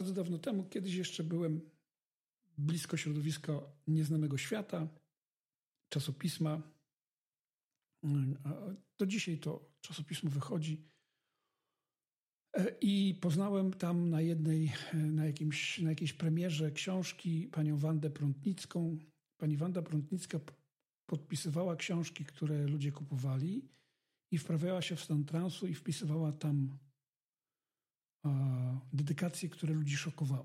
bardzo dawno temu, kiedyś jeszcze byłem blisko środowiska Nieznanego Świata, czasopisma. Do dzisiaj to czasopismo wychodzi. I poznałem tam na jakiejś premierze książki panią Wandę Prątnicką. Pani Wanda Prątnicka podpisywała książki, które ludzie kupowali i wprawiała się w stan transu i wpisywała tam dedykacje, które ludzi szokowały.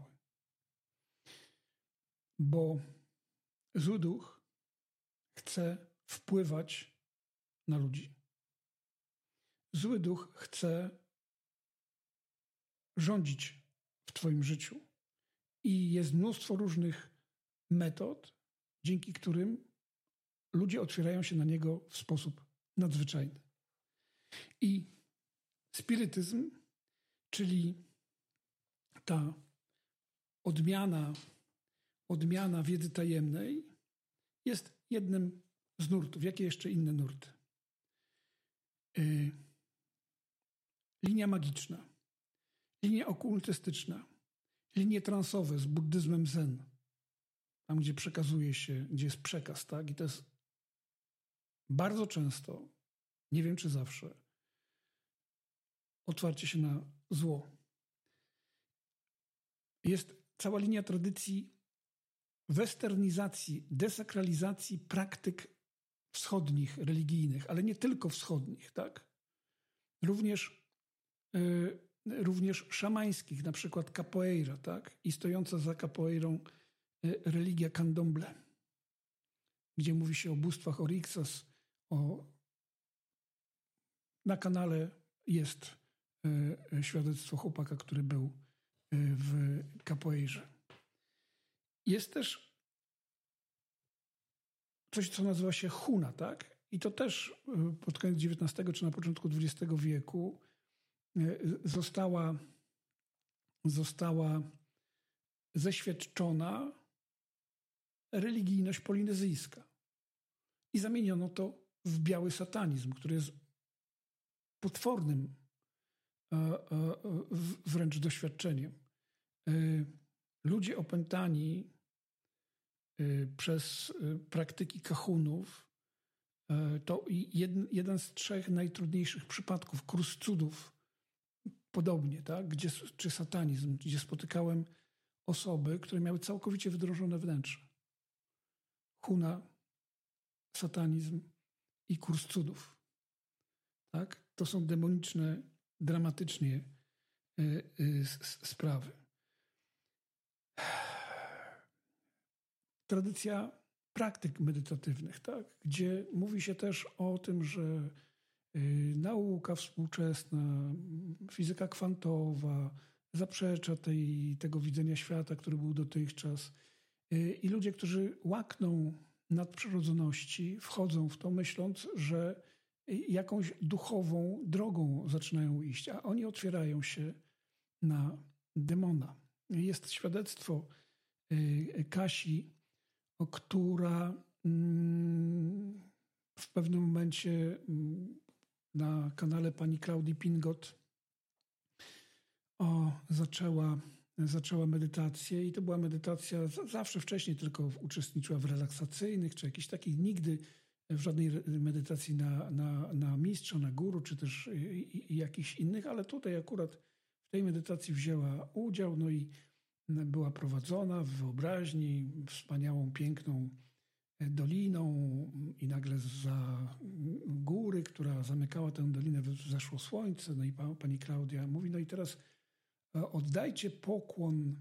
Bo zły duch chce wpływać na ludzi. Zły duch chce rządzić w twoim życiu. I jest mnóstwo różnych metod, dzięki którym ludzie otwierają się na niego w sposób nadzwyczajny. I spirytyzm, czyli ta odmiana wiedzy tajemnej, jest jednym z nurtów. Jakie jeszcze inne nurty? Linia magiczna, linia okultystyczna, linie transowe z buddyzmem zen. Tam, gdzie przekazuje się, gdzie jest przekaz, tak? I to jest bardzo często, nie wiem czy zawsze, otwarcie się na zło. Jest cała linia tradycji westernizacji, desakralizacji praktyk wschodnich, religijnych, ale nie tylko wschodnich, tak? Również szamańskich, na przykład capoeira, tak? I stojąca za capoeirą religia candomblé, gdzie mówi się o bóstwach Orixas. Na kanale jest świadectwo chłopaka, który był w capoeirze. Jest też coś, co nazywa się huna, tak? I to też pod koniec XIX czy na początku XX wieku została zeświadczona religijność polinezyjska. I zamieniono to w biały satanizm, który jest potwornym wręcz doświadczeniem. Ludzie opętani przez praktyki kahunów to jeden z 3 najtrudniejszych przypadków. Kurs cudów podobnie, tak? Czy satanizm, gdzie spotykałem osoby, które miały całkowicie wydrążone wnętrze. Huna, satanizm i kurs cudów. Tak? To są demoniczne, dramatycznie sprawy. Tradycja praktyk medytatywnych, tak? Gdzie mówi się też o tym, że nauka współczesna, fizyka kwantowa zaprzecza tego widzenia świata, który był dotychczas. I ludzie, którzy łakną nadprzyrodzoności, wchodzą w to myśląc, że jakąś duchową drogą zaczynają iść, a oni otwierają się na demona. Jest świadectwo Kasi, która w pewnym momencie na kanale pani Klaudii Pingot zaczęła medytację i to była medytacja, zawsze wcześniej tylko uczestniczyła w relaksacyjnych czy jakichś takich, nigdy w żadnej medytacji na mistrza, na guru, czy też jakichś innych, ale tutaj akurat w tej medytacji wzięła udział, no i była prowadzona w wyobraźni wspaniałą, piękną doliną i nagle za góry, która zamykała tę dolinę, zeszło słońce, no i pani Klaudia mówi, no i teraz oddajcie pokłon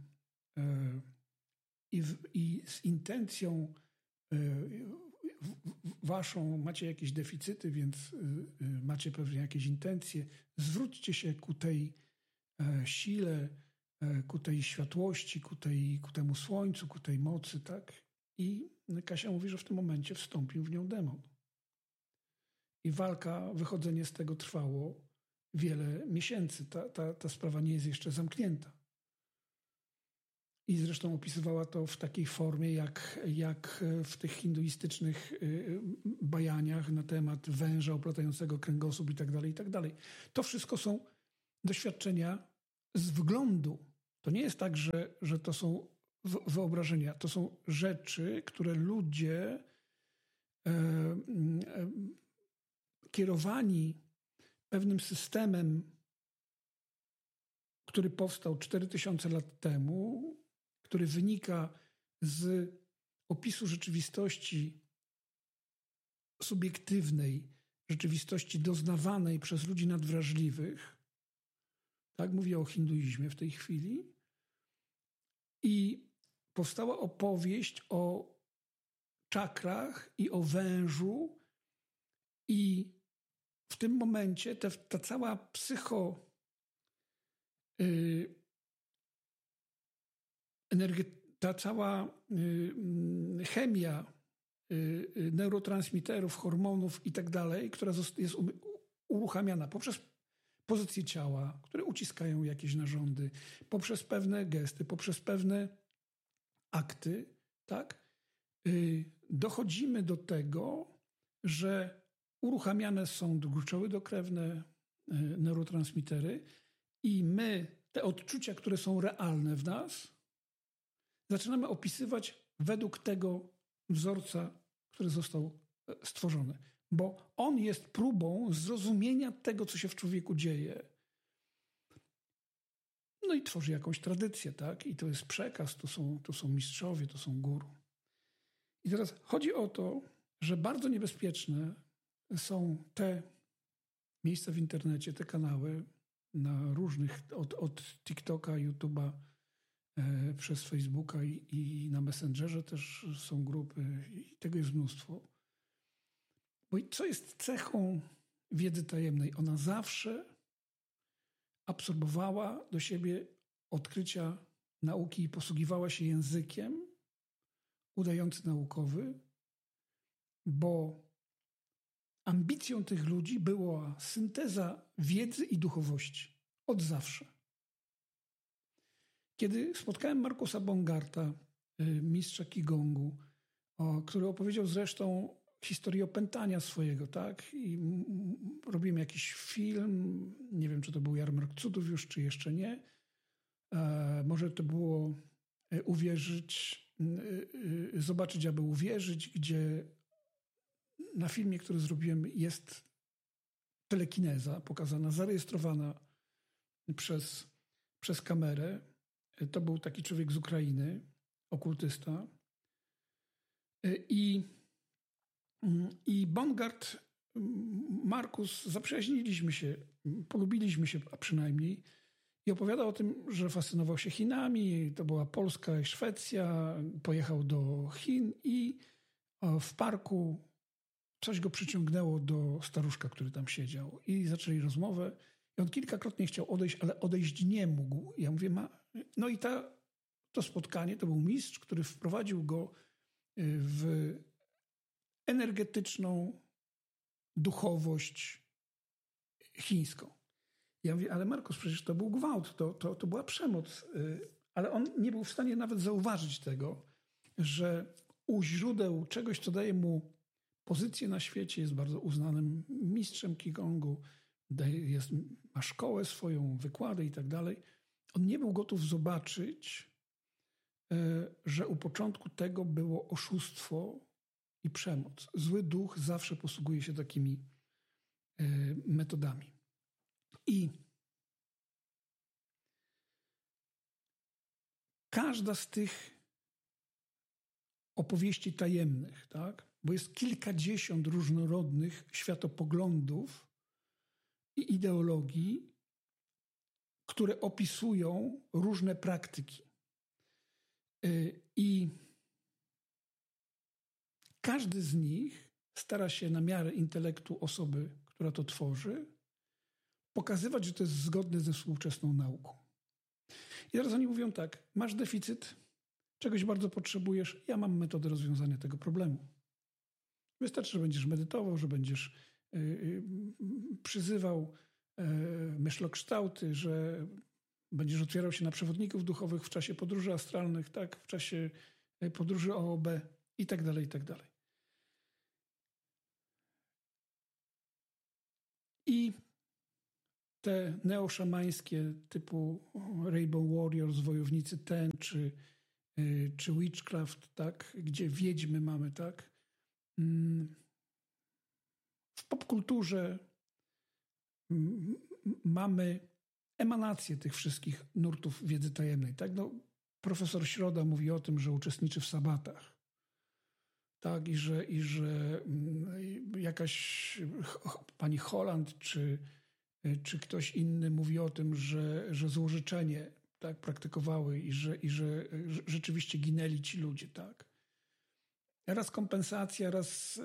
i z intencją waszą, macie jakieś deficyty, więc macie pewnie jakieś intencje, zwróćcie się ku tej sile, ku tej światłości, ku temu słońcu, ku tej mocy, tak? I Kasia mówi, że w tym momencie wstąpił w nią demon. I walka, wychodzenie z tego trwało wiele miesięcy. Ta sprawa nie jest jeszcze zamknięta. I zresztą opisywała to w takiej formie, jak w tych hinduistycznych bajaniach na temat węża oplatającego kręgosłup i tak dalej, i tak dalej. To wszystko są doświadczenia z wglądu, To nie jest tak, że to są wyobrażenia. To są rzeczy, które ludzie kierowani pewnym systemem, który powstał 4000 lat temu, który wynika z opisu rzeczywistości subiektywnej, rzeczywistości doznawanej przez ludzi nadwrażliwych. Tak mówię o hinduizmie w tej chwili. I powstała opowieść o czakrach i o wężu i w tym momencie ta cała ta cała chemia neurotransmiterów, hormonów i tak dalej, która jest uruchamiana poprzez pozycje ciała, które uciskają jakieś narządy, poprzez pewne gesty, poprzez pewne akty, tak? Dochodzimy do tego, że uruchamiane są gruczoły dokrewne, neurotransmitery i my te odczucia, które są realne w nas, zaczynamy opisywać według tego wzorca, który został stworzony. Bo on jest próbą zrozumienia tego, co się w człowieku dzieje. No i tworzy jakąś tradycję, tak? I to jest przekaz, to są mistrzowie, to są guru. I teraz chodzi o to, że bardzo niebezpieczne są te miejsca w internecie, te kanały na różnych, od TikToka, YouTube'a, przez Facebooka i na Messengerze też są grupy i tego jest mnóstwo. Bo co jest cechą wiedzy tajemnej? Ona zawsze absorbowała do siebie odkrycia nauki i posługiwała się językiem udający naukowy, bo ambicją tych ludzi była synteza wiedzy i duchowości. Od zawsze. Kiedy spotkałem Markusa Bongarta, mistrza Qigongu, który opowiedział zresztą historię opętania swojego, tak? I robiłem jakiś film, nie wiem, czy to był Jarmark Cudów już, czy jeszcze nie. Może to było zobaczyć, aby uwierzyć, gdzie na filmie, który zrobiłem, jest telekineza pokazana, zarejestrowana przez kamerę. To był taki człowiek z Ukrainy, okultysta. I Bongard, Markus, zaprzyjaźniliśmy się, polubiliśmy się przynajmniej i opowiadał o tym, że fascynował się Chinami, to była Polska i Szwecja, pojechał do Chin i w parku coś go przyciągnęło do staruszka, który tam siedział i zaczęli rozmowę i on kilkakrotnie chciał odejść, ale odejść nie mógł. Ja mówię, no i to spotkanie, to był mistrz, który wprowadził go w energetyczną duchowość chińską. Ja mówię, ale Markus, przecież to był gwałt, to była przemoc. Ale on nie był w stanie nawet zauważyć tego, że u źródeł czegoś, co daje mu pozycję na świecie, jest bardzo uznanym mistrzem Qigongu, ma szkołę swoją, wykłady i tak dalej. On nie był gotów zobaczyć, że u początku tego było oszustwo i przemoc. Zły duch zawsze posługuje się takimi metodami. I każda z tych opowieści tajemnych, tak? Bo jest kilkadziesiąt różnorodnych światopoglądów i ideologii, które opisują różne praktyki. I każdy z nich stara się na miarę intelektu osoby, która to tworzy, pokazywać, że to jest zgodne ze współczesną nauką. I teraz oni mówią tak, masz deficyt, czegoś bardzo potrzebujesz, ja mam metodę rozwiązania tego problemu. Wystarczy, że będziesz medytował, że będziesz przyzywał myślokształty, że będziesz otwierał się na przewodników duchowych w czasie podróży astralnych, tak, w czasie podróży OOB i tak dalej, i tak dalej. I te neoszamańskie typu Rainbow Warriors, Wojownicy Ten, czy Witchcraft, tak, gdzie wiedźmy mamy, tak. W popkulturze mamy emanację tych wszystkich nurtów wiedzy tajemnej, tak. No, profesor Środa mówi o tym, że uczestniczy w sabatach, tak, i że jakaś pani Holland czy ktoś inny mówi o tym, że złożyczenie, tak, praktykowały i że rzeczywiście ginęli ci ludzie, tak. Raz kompensacja, raz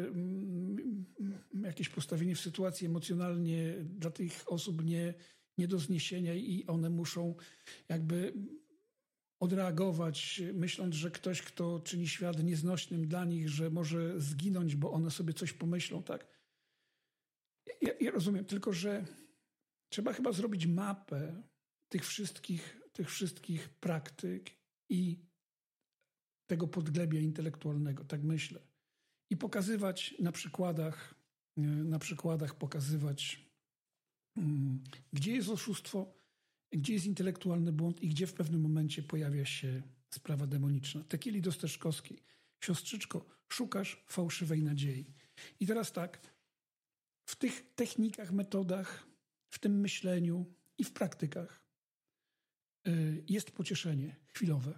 jakieś postawienie w sytuacji emocjonalnie dla tych osób nie do zniesienia i one muszą jakby odreagować, myśląc, że ktoś, kto czyni świat nieznośnym dla nich, że może zginąć, bo one sobie coś pomyślą, tak. Ja rozumiem, tylko że trzeba chyba zrobić mapę tych wszystkich praktyk i tego podglebia intelektualnego, tak myślę. I pokazywać na przykładach pokazywać, gdzie jest oszustwo, gdzie jest intelektualny błąd i gdzie w pewnym momencie pojawia się sprawa demoniczna. Tekieli Dosteszkowskiej. Siostrzyczko, szukasz fałszywej nadziei. I teraz tak, w tych technikach, metodach, w tym myśleniu i w praktykach jest pocieszenie chwilowe.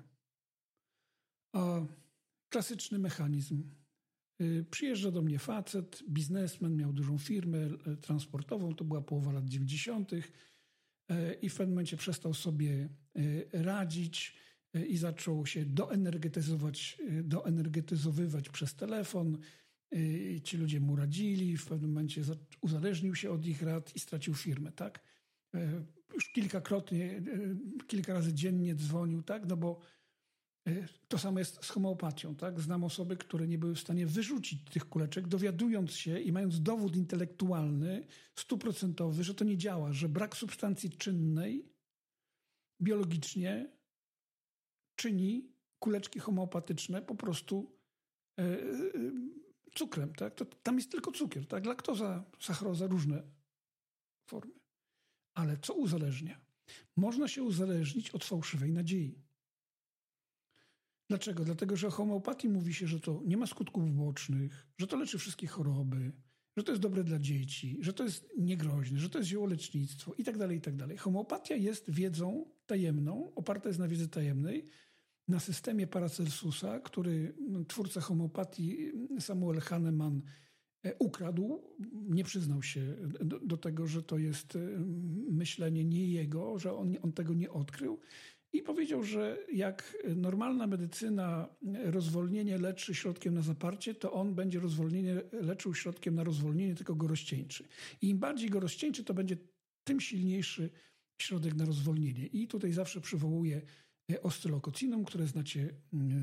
A klasyczny mechanizm. Przyjeżdża do mnie facet, biznesmen, miał dużą firmę transportową, to była połowa lat 90. I w pewnym momencie przestał sobie radzić i zaczął się doenergetyzowywać przez telefon. Ci ludzie mu radzili, w pewnym momencie uzależnił się od ich rad i stracił firmę, tak? Już kilka razy dziennie dzwonił, tak? No bo to samo jest z homeopatią, tak? Znam osoby, które nie były w stanie wyrzucić tych kuleczek, dowiadując się i mając dowód intelektualny, 100%, że to nie działa, że brak substancji czynnej biologicznie czyni kuleczki homeopatyczne po prostu cukrem, tak? Tam jest tylko cukier, tak? Laktoza, sacharoza, różne formy. Ale co uzależnia? Można się uzależnić od fałszywej nadziei. Dlaczego? Dlatego, że o homeopatii mówi się, że to nie ma skutków ubocznych, że to leczy wszystkie choroby, że to jest dobre dla dzieci, że to jest niegroźne, że to jest ziołolecznictwo i tak dalej, i tak dalej. Homeopatia jest wiedzą tajemną, oparta jest na wiedzy tajemnej, na systemie Paracelsusa, który twórca homeopatii Samuel Hahnemann ukradł, nie przyznał się do tego, że to jest myślenie nie jego, że on tego nie odkrył. I powiedział, że jak normalna medycyna rozwolnienie leczy środkiem na zaparcie, to on będzie rozwolnienie leczył środkiem na rozwolnienie, tylko go rozcieńczy. I im bardziej go rozcieńczy, to będzie tym silniejszy środek na rozwolnienie. I tutaj zawsze przywołuję oscylokocinum, które znacie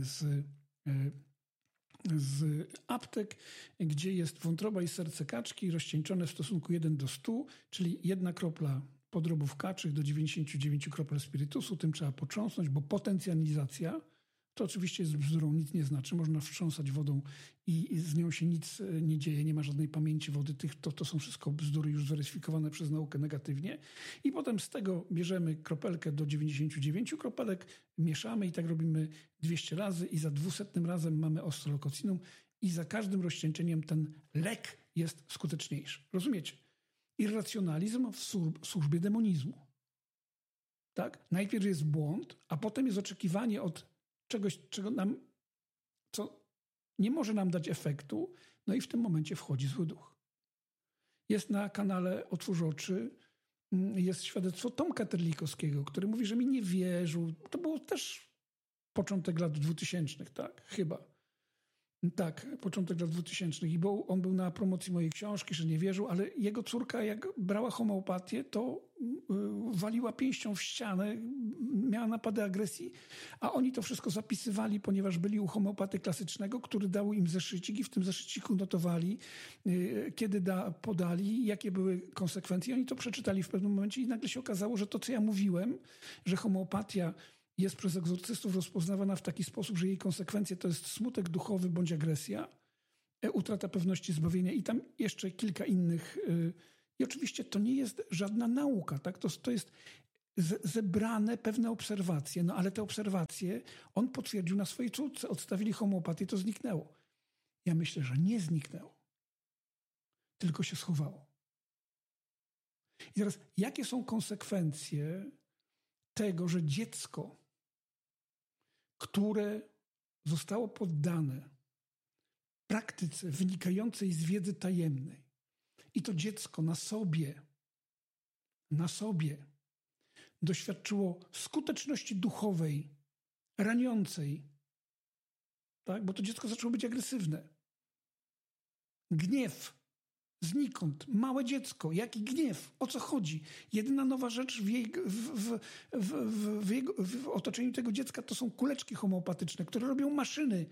z aptek, gdzie jest wątroba i serce kaczki rozcieńczone w stosunku 1:100, czyli 1 kropla podrobów kaczych do 99 kropel spirytusu. Tym trzeba potrząsnąć, bo potencjalizacja to oczywiście jest bzdurą, nic nie znaczy. Można wstrząsać wodą i z nią się nic nie dzieje, nie ma żadnej pamięci wody. To są wszystko bzdury już zweryfikowane przez naukę negatywnie. I potem z tego bierzemy kropelkę do 99 kropelek, mieszamy i tak robimy 200 razy i za 200 razem mamy oscylokocinum i za każdym rozcieńczeniem ten lek jest skuteczniejszy. Rozumiecie? Irracjonalizm w służbie demonizmu. Tak? Najpierw jest błąd, a potem jest oczekiwanie od czegoś, co nie może nam dać efektu, no i w tym momencie wchodzi zły duch. Jest na kanale Otwórz oczy, jest świadectwo Tomka Terlikowskiego, który mówi, że mi nie wierzył. To było też początek lat 2000, tak? Chyba. Tak, początek lat 2000 i on był na promocji mojej książki, że nie wierzył, ale jego córka jak brała homeopatię, to waliła pięścią w ścianę, miała napady agresji, a oni to wszystko zapisywali, ponieważ byli u homeopaty klasycznego, który dał im zeszycik i w tym zeszyciku notowali, kiedy podali, jakie były konsekwencje. Oni to przeczytali w pewnym momencie i nagle się okazało, że to, co ja mówiłem, że homeopatia jest przez egzorcystów rozpoznawana w taki sposób, że jej konsekwencje to jest smutek duchowy bądź agresja, utrata pewności zbawienia i tam jeszcze kilka innych I oczywiście to nie jest żadna nauka, tak? To jest zebrane pewne obserwacje, no ale te obserwacje on potwierdził na swojej córce. Odstawili homeopatię, to zniknęło. Ja myślę, że nie zniknęło, tylko się schowało. I teraz, jakie są konsekwencje tego, że dziecko, które zostało poddane praktyce wynikającej z wiedzy tajemnej i to dziecko na sobie doświadczyło skuteczności duchowej, raniącej, tak? Bo to dziecko zaczęło być agresywne. Gniew, znikąd, małe dziecko, jaki gniew, o co chodzi? Jedyna nowa rzecz w otoczeniu tego dziecka to są kuleczki homeopatyczne, które robią maszyny.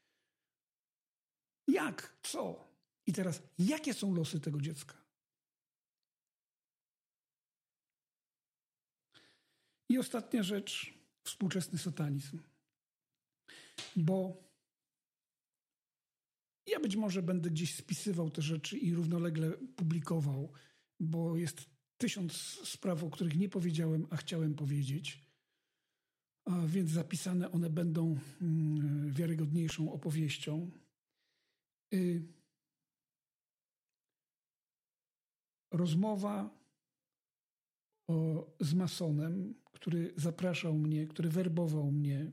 Jak? Co? I teraz, jakie są losy tego dziecka? I ostatnia rzecz, współczesny satanizm. Bo ja być może będę gdzieś spisywał te rzeczy i równolegle publikował, bo jest 1000 spraw, o których nie powiedziałem, a chciałem powiedzieć. A więc zapisane one będą wiarygodniejszą opowieścią. Rozmowa z masonem, który zapraszał mnie, który werbował mnie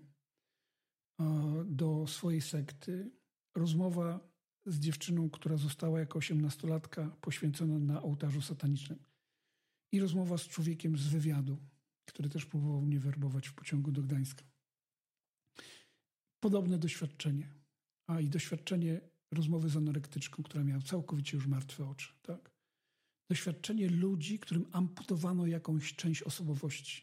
do swojej sekty. Rozmowa z dziewczyną, która została jako 18-latka poświęcona na ołtarzu satanicznym. I rozmowa z człowiekiem z wywiadu, który też próbował mnie werbować w pociągu do Gdańska. Podobne doświadczenie. I doświadczenie rozmowy z anorektyczką, która miała całkowicie już martwe oczy. Tak? Doświadczenie ludzi, którym amputowano jakąś część osobowości.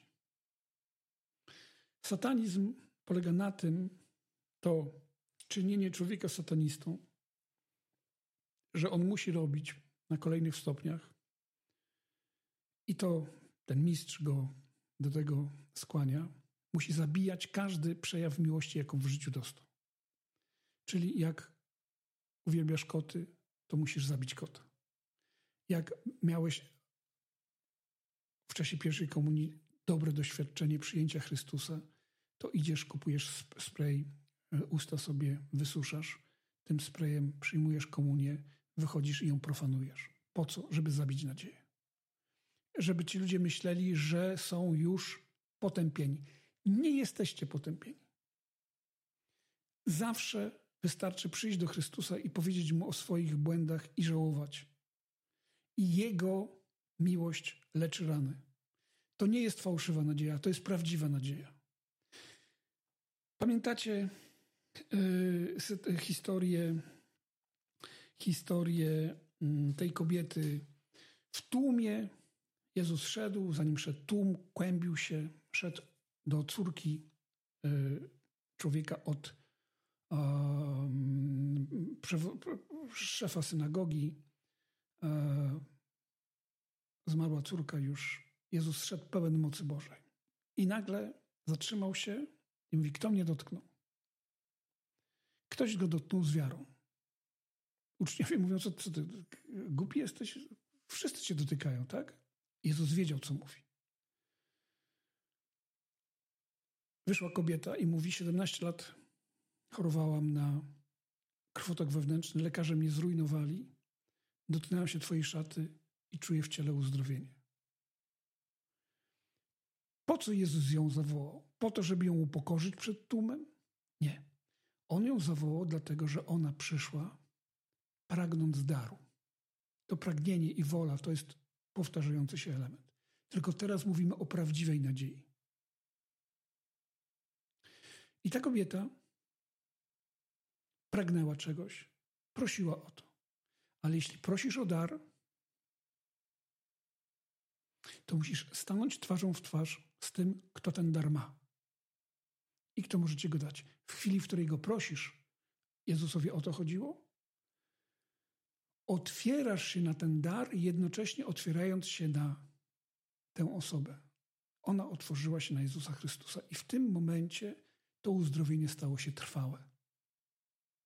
Satanizm polega na tym, to czynienie człowieka satanistą, że on musi robić na kolejnych stopniach i to ten mistrz go do tego skłania, musi zabijać każdy przejaw miłości, jaką w życiu dostał. Czyli jak uwielbiasz koty, to musisz zabić kota. Jak miałeś w czasie pierwszej komunii dobre doświadczenie przyjęcia Chrystusa, to idziesz, kupujesz spray, usta sobie wysuszasz, tym sprayem przyjmujesz komunię, wychodzisz i ją profanujesz. Po co? Żeby zabić nadzieję. Żeby ci ludzie myśleli, że są już potępieni. Nie jesteście potępieni. Zawsze wystarczy przyjść do Chrystusa i powiedzieć Mu o swoich błędach i żałować. I Jego miłość leczy rany. To nie jest fałszywa nadzieja, to jest prawdziwa nadzieja. Pamiętacie historię tej kobiety w tłumie? Jezus szedł, zanim szedł tłum, kłębił się, szedł do córki człowieka od szefa synagogi. Zmarła córka już. Jezus szedł pełen mocy Bożej. I nagle zatrzymał się i mówi, kto mnie dotknął? Ktoś go dotknął z wiarą. Uczniowie mówią, co ty głupi jesteś? Wszyscy cię dotykają, tak? Jezus wiedział, co mówi. Wyszła kobieta i mówi, 17 lat chorowałam na krwotok wewnętrzny, lekarze mnie zrujnowali, dotknęłam się twojej szaty i czuję w ciele uzdrowienie. Po co Jezus ją zawołał? Po to, żeby ją upokorzyć przed tłumem? Nie. On ją zawołał dlatego, że ona przyszła pragnąc daru. To pragnienie i wola to jest powtarzający się element. Tylko teraz mówimy o prawdziwej nadziei. I ta kobieta pragnęła czegoś, prosiła o to. Ale jeśli prosisz o dar, to musisz stanąć twarzą w twarz z tym, kto ten dar ma. I kto może ci go dać. W chwili, w której go prosisz, Jezusowi o to chodziło, otwierasz się na ten dar i jednocześnie otwierając się na tę osobę. Ona otworzyła się na Jezusa Chrystusa i w tym momencie to uzdrowienie stało się trwałe.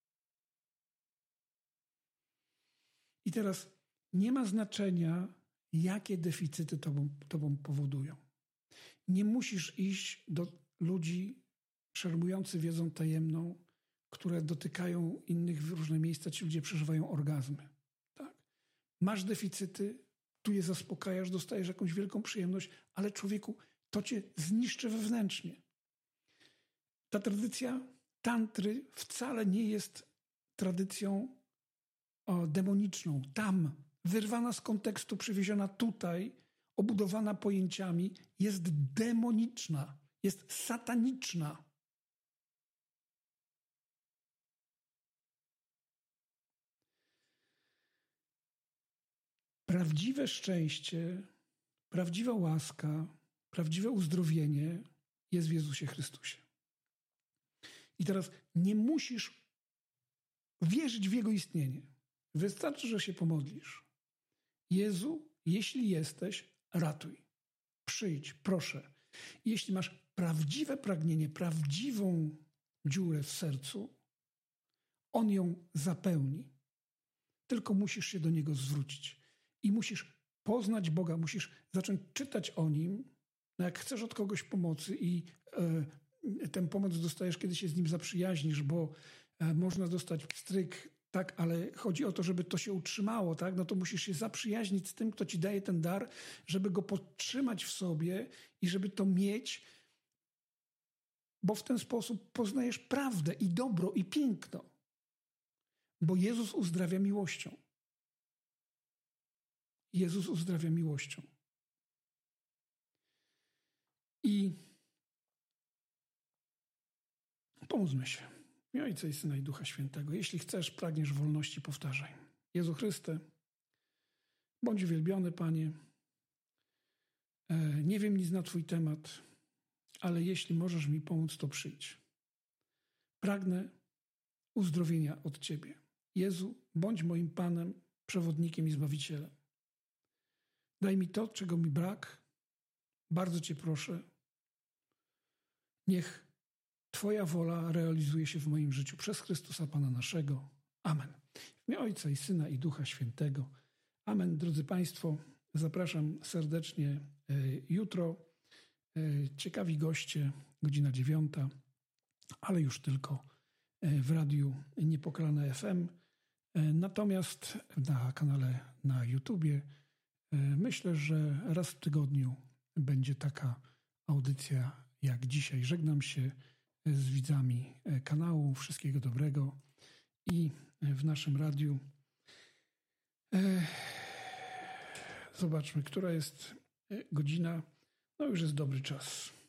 I teraz nie ma znaczenia, jakie deficyty tobą powodują. Nie musisz iść do ludzi szermujących wiedzą tajemną, które dotykają innych w różne miejsca. Ci ludzie przeżywają orgazmy. Tak? Masz deficyty, tu je zaspokajasz, dostajesz jakąś wielką przyjemność, ale człowieku, to cię zniszczy wewnętrznie. Ta tradycja tantry wcale nie jest tradycją demoniczną. Tam, wyrwana z kontekstu, przywieziona tutaj, obudowana pojęciami, jest demoniczna, jest sataniczna. Prawdziwe szczęście, prawdziwa łaska, prawdziwe uzdrowienie jest w Jezusie Chrystusie. I teraz nie musisz wierzyć w Jego istnienie. Wystarczy, że się pomodlisz. Jezu, jeśli jesteś, ratuj. Przyjdź, proszę. Jeśli masz prawdziwe pragnienie, prawdziwą dziurę w sercu, On ją zapełni. Tylko musisz się do Niego zwrócić. I musisz poznać Boga, musisz zacząć czytać o Nim. No jak chcesz od kogoś pomocy i tę pomoc dostajesz, kiedy się z Nim zaprzyjaźnisz, bo można dostać pstryk, tak, ale chodzi o to, żeby to się utrzymało, tak? No to musisz się zaprzyjaźnić z tym, kto ci daje ten dar, żeby go podtrzymać w sobie i żeby to mieć, bo w ten sposób poznajesz prawdę i dobro i piękno. Bo Jezus uzdrawia miłością. Jezus uzdrawia miłością. I pomóżmy się. W imię Ojca i Syna i Ducha Świętego. Jeśli chcesz, pragniesz wolności, powtarzaj. Jezu Chryste, bądź uwielbiony, Panie. Nie wiem nic na Twój temat, ale jeśli możesz mi pomóc, to przyjdź. Pragnę uzdrowienia od Ciebie. Jezu, bądź moim Panem, przewodnikiem i Zbawicielem. Daj mi to, czego mi brak. Bardzo Cię proszę. Niech Twoja wola realizuje się w moim życiu przez Chrystusa Pana naszego. Amen. W imię Ojca i Syna i Ducha Świętego. Amen. Drodzy Państwo, zapraszam serdecznie jutro. Ciekawi goście, godzina 9, ale już tylko w radiu Niepokalane FM. Natomiast na kanale na YouTubie myślę, że raz w tygodniu będzie taka audycja jak dzisiaj. Żegnam się z widzami kanału. Wszystkiego dobrego. I w naszym radiu zobaczmy, która jest godzina. No już jest dobry czas.